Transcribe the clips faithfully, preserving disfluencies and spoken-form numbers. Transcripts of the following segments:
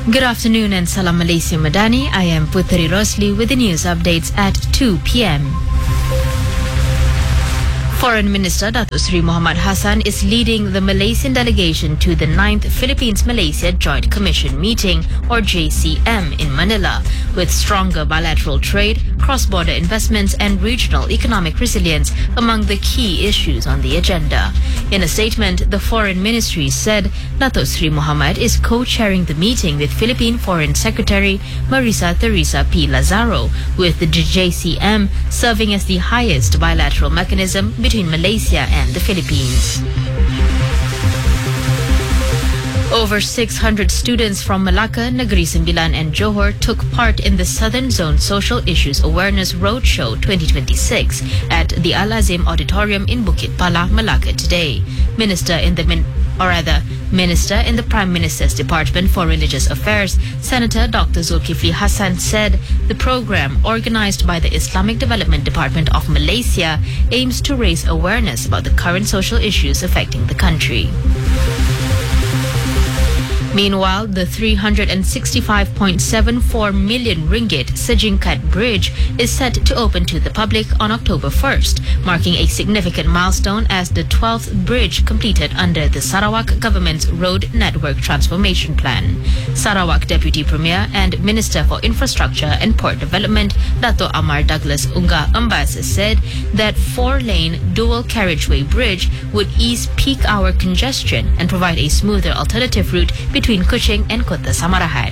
Good afternoon and Salam Malaysia Madani. I am Putri Rosli with the news updates at two p m Foreign Minister Datuk Seri Mohamad Hassan is leading the Malaysian delegation to the ninth Philippines-Malaysia Joint Commission meeting, or J C M, in Manila, with stronger bilateral trade, cross-border investments and regional economic resilience among the key issues on the agenda. In a statement, the Foreign Ministry said Datuk Seri Mohamad is co-chairing the meeting with Philippine Foreign Secretary Marisa Teresa P. Lazaro, with the J C M serving as the highest bilateral mechanism between Malaysia and the Philippines. Over six hundred students from Malacca, Negeri Sembilan and Johor took part in the Southern Zone Social Issues Awareness Roadshow twenty twenty-six at the Al-Azim Auditorium in Bukit Pala, Malacca today. Minister in the min- or rather, Minister in the Prime Minister's Department for Religious Affairs, Senator Doctor Zulkifli Hassan, said the program, organized by the Islamic Development Department of Malaysia, aims to raise awareness about the current social issues affecting the country. Meanwhile, the three hundred sixty-five point seven four million ringgit Sejingkat Bridge is set to open to the public on October first, marking a significant milestone as the twelfth bridge completed under the Sarawak government's Road Network Transformation Plan. Sarawak Deputy Premier and Minister for Infrastructure and Port Development, Dato Amar Douglas Unga Ambas, said that four-lane dual carriageway bridge would ease peak hour congestion and provide a smoother alternative route between Kuching and Kota Samarahan.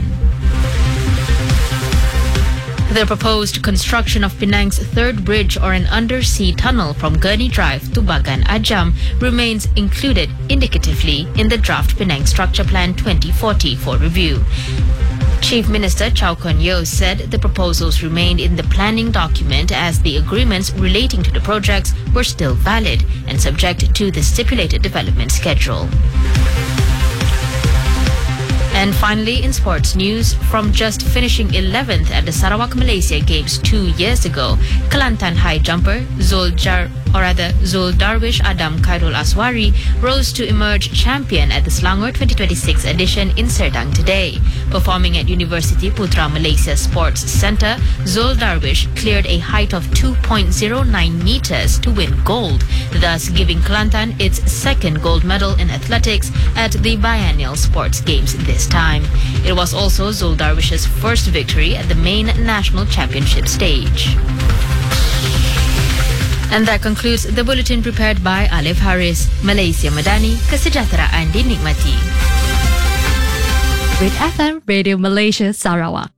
The proposed construction of Penang's third bridge, or an undersea tunnel from Gurney Drive to Bagan Ajam, remains included indicatively in the draft Penang Structure Plan twenty forty for review. Chief Minister Chow Kon Yeow said the proposals remained in the planning document as the agreements relating to the projects were still valid and subject to the stipulated development schedule. And finally, in sports news, from just finishing eleventh at the Sarawak Malaysia Games two years ago, Kelantan high jumper Zul Jar, or rather Zul Darwish Adam Khairul Aswari rose to emerge champion at the Selangor twenty twenty-six edition in Serdang today. Performing at University Putra Malaysia Sports Centre, Zul Darwish cleared a height of two point zero nine meters to win gold, thus giving Kelantan its second gold medal in athletics at the biennial sports games this time. It was also Zul Darwish's first victory at the main national championship stage. And that concludes the bulletin prepared by Alif Haris. Malaysia Madani, kesejahteraan dinikmati. Red F M Radio Malaysia Sarawak.